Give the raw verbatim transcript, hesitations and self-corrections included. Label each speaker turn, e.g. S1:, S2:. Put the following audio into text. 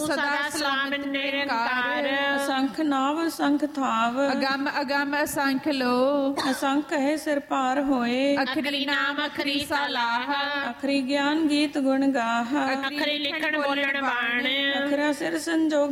S1: ਸਦਾ ਸਲਾਮਤ ਨਿਰੰਕਾਰ।
S2: ਅਸੰਖ ਨਾਵ ਅਸੰਖ ਥਾਵ
S1: ਅਗੰਮ ਅਗੰਮ ਅਸੰਖ ਲੋ।
S2: ਅਸੰਖ ਹੈ ਸਿਰ ਪਾਰ ਹੋਏ।
S1: ਅਖਰੀ ਨਾਮ ਅਖਰੀ ਸਲਾਹ।
S2: ਅਖਰੀ ਗਿਆਨ ਗੀਤ ਗੁਣ ਗਾਹ।
S1: ਅਖਰੀ ਲਿਖਣ ਬੋਲਣ ਬਾਣ।
S2: ਅਖਰਾ ਸਿਰ ਸੰਜੋਗ